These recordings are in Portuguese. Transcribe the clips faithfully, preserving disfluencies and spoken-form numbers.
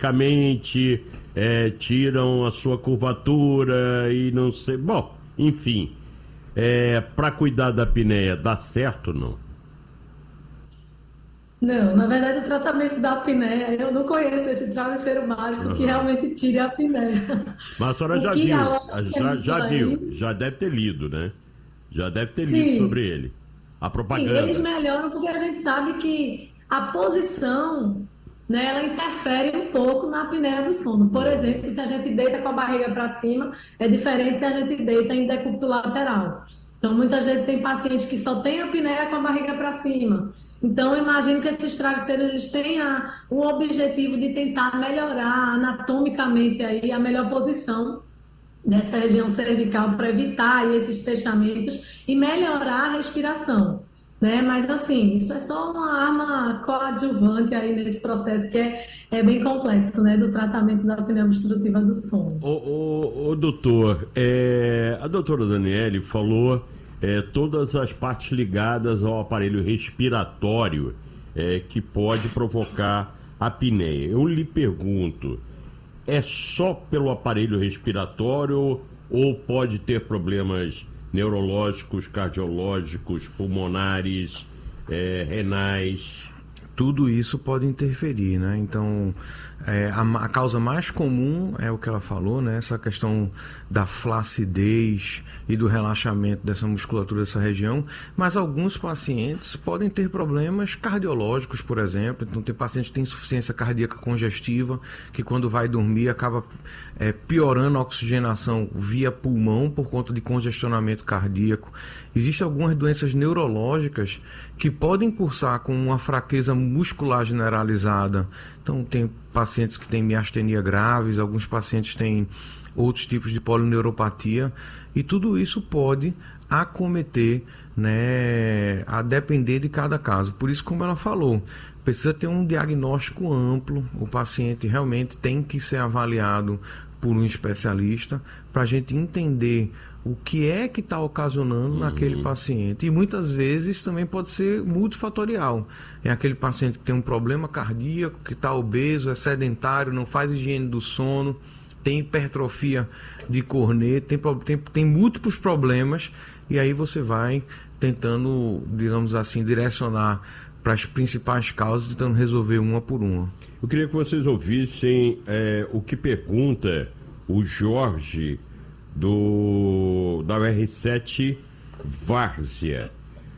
quimicamente, é, tiram a sua curvatura e não sei. Bom, enfim, é, para cuidar da apneia, dá certo ou não? Não, na verdade, o tratamento da apneia, eu não conheço esse travesseiro mágico que Aham. realmente tire a apneia. Mas a senhora O já que a viu, lógica já, nisso já viu, aí, já deve ter lido, né? Já deve ter lido sim, sobre ele. A sim, eles propaganda. melhoram porque a gente sabe que a posição, né, ela interfere um pouco na apneia do sono. Por Uhum. exemplo, se a gente deita com a barriga para cima, é diferente se a gente deita em decúbito lateral. Então, muitas vezes tem pacientes que só têm apneia com a barriga para cima. Então, eu imagino que esses travesseiros eles têm a, o objetivo de tentar melhorar anatomicamente aí a melhor posição dessa região cervical para evitar aí esses fechamentos e melhorar a respiração, né? Mas assim, isso é só uma arma coadjuvante aí nesse processo que é, é bem complexo, né? Do tratamento da apneia obstrutiva do sono. Ô, ô, ô, doutor, é, a doutora Daniele falou é, todas as partes ligadas ao aparelho respiratório é, que pode provocar apneia. Eu lhe pergunto, é só pelo aparelho respiratório ou pode ter problemas neurológicos, cardiológicos, pulmonares, é, renais? Tudo isso pode interferir, né? Então, é, a, a causa mais comum é o que ela falou, né? Essa questão da flacidez e do relaxamento dessa musculatura dessa região, mas alguns pacientes podem ter problemas cardiológicos, por exemplo. Então, tem paciente que tem insuficiência cardíaca congestiva, que quando vai dormir acaba é, piorando a oxigenação via pulmão por conta de congestionamento cardíaco. Existem algumas doenças neurológicas que podem cursar com uma fraqueza muscular generalizada. Então, tem pacientes que têm miastenia graves, alguns pacientes têm outros tipos de polineuropatia, e tudo isso pode acometer, né, a depender de cada caso. Por isso, como ela falou, precisa ter um diagnóstico amplo, o paciente realmente tem que ser avaliado por um especialista para a gente entender o que é que está ocasionando Uhum. naquele paciente. E muitas vezes também pode ser multifatorial. É aquele paciente que tem um problema cardíaco, que está obeso, é sedentário, não faz higiene do sono, tem hipertrofia de corneta, tem, tem, tem múltiplos problemas, e aí você vai tentando, digamos assim, direcionar para as principais causas, tentando resolver uma por uma. Eu queria que vocês ouvissem é, o que pergunta o Jorge do da U R sete Várzea.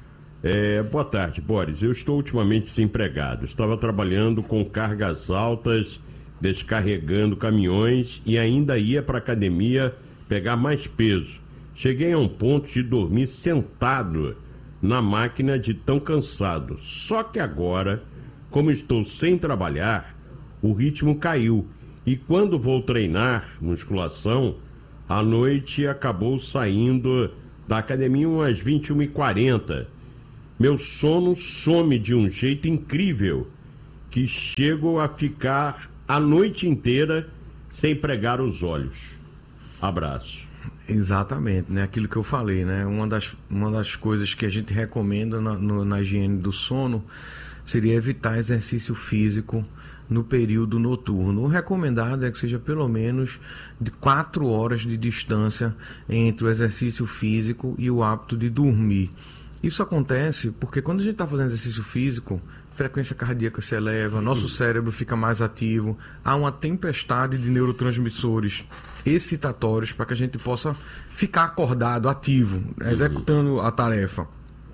É, boa tarde, Boris. Eu estou ultimamente desempregado. Estava trabalhando com cargas altas, descarregando caminhões e ainda ia para a academia pegar mais peso. Cheguei a um ponto de dormir sentado na máquina de tão cansado. Só que agora, como estou sem trabalhar, o ritmo caiu. E quando vou treinar musculação, à noite acabou saindo da academia umas vinte e uma e quarenta. Meu sono some de um jeito incrível, que chego a ficar a noite inteira sem pregar os olhos. Abraço. Exatamente, né? Aquilo que eu falei, né? Uma das, uma das coisas que a gente recomenda na, no, na higiene do sono seria evitar exercício físico no período noturno. O recomendado é que seja pelo menos de quatro horas de distância entre o exercício físico e o hábito de dormir. Isso acontece porque quando a gente está fazendo exercício físico, a frequência cardíaca se eleva, nosso cérebro fica mais ativo, há uma tempestade de neurotransmissores excitatórios para que a gente possa ficar acordado, ativo, executando a tarefa.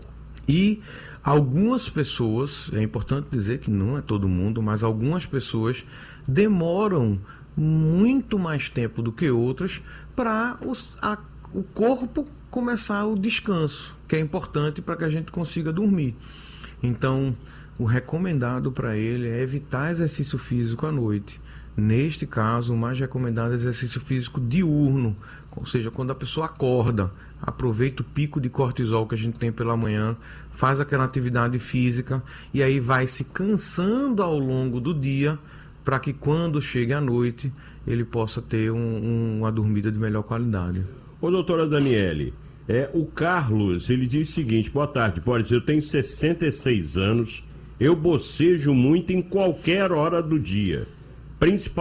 E algumas pessoas, é importante dizer que não é todo mundo, mas algumas pessoas demoram muito mais tempo do que outras para o corpo começar o descanso, que é importante para que a gente consiga dormir. Então, o recomendado para ele é evitar exercício físico à noite. Neste caso, o mais recomendado é exercício físico diurno, ou seja, quando a pessoa acorda, aproveita o pico de cortisol que a gente tem pela manhã, faz aquela atividade física e aí vai se cansando ao longo do dia para que quando chegue à noite ele possa ter um, um, uma dormida de melhor qualidade. Ô, doutora Daniele, é, o Carlos, ele diz o seguinte: boa tarde, Boris, eu tenho sessenta e seis anos, eu bocejo muito em qualquer hora do dia, principalmente